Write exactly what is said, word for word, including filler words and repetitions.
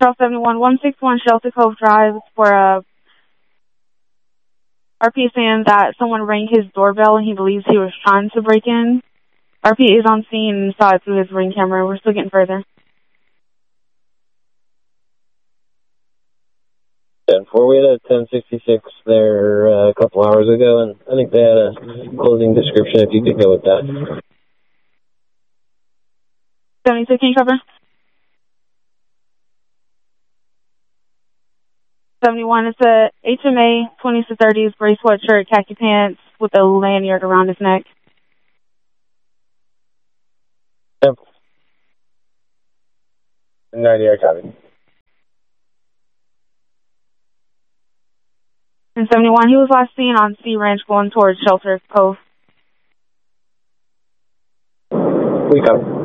Charles seventy-one, one sixty-one Shelter Cove Drive for a R P is saying that someone rang his doorbell and he believes he was trying to break in. R P is on scene and saw it through his Ring camera. We're still getting further. ten four, we had a ten sixty-six there uh, a couple hours ago, and I think they had a closing description if you could go with that. seventy-two, can you cover? seventy-one, it's a H M A, twenties to thirties, gray sweatshirt, khaki pants with a lanyard around his neck. Yep. ninety, I copy. And seventy-one, he was last seen on Sea Ranch going towards Shelter Cove. We copy.